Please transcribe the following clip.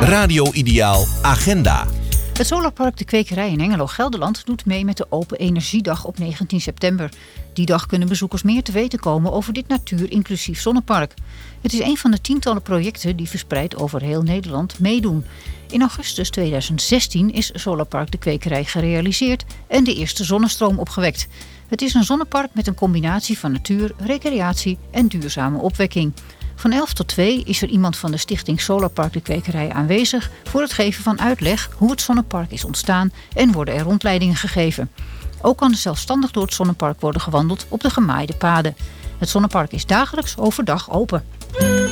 Radio Ideaal Agenda. Het Solarpark De Kwekerij in Hengelo-Gelderland doet mee met de Open Energiedag op 19 september. Die dag kunnen bezoekers meer te weten komen over dit natuur-inclusief zonnepark. Het is een van de tientallen projecten die verspreid over heel Nederland meedoen. In augustus 2016 is Solarpark De Kwekerij gerealiseerd en de eerste zonnestroom opgewekt. Het is een zonnepark met een combinatie van natuur, recreatie en duurzame opwekking. Van 11 tot 2 is er iemand van de stichting Solarpark De Kwekerij aanwezig voor het geven van uitleg hoe het zonnepark is ontstaan en worden er rondleidingen gegeven. Ook kan er zelfstandig door het zonnepark worden gewandeld op de gemaaide paden. Het zonnepark is dagelijks overdag open.